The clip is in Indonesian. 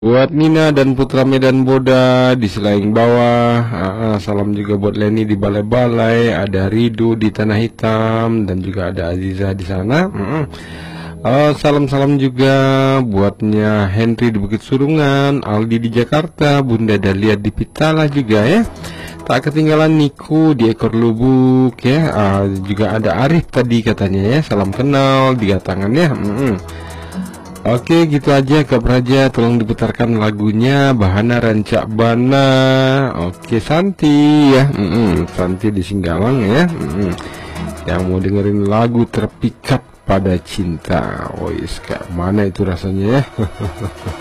Buat Nina dan Putra Medan Boda di Selaing Bawah. Salam juga buat Leni di Balai-Balai, ada Rido di Tanah Hitam, dan juga ada Aziza di sana. Salam-salam juga buatnya Henry di Bukit Surungan, Aldi di Jakarta, Bunda Dahlia di Pitala juga ya. Tak ketinggalan Niku di Ekor Lubuk ya. Juga ada Arif tadi katanya ya, salam kenal di tangannya. Oke, gitu aja Kak Praja, tolong diputarkan lagunya Bahana Rancak Bana. Oke, Santi ya. Santi di Singgalang ya. Yang mau dengerin lagu Terpikat Pada Cinta. Kak, mana itu rasanya ya?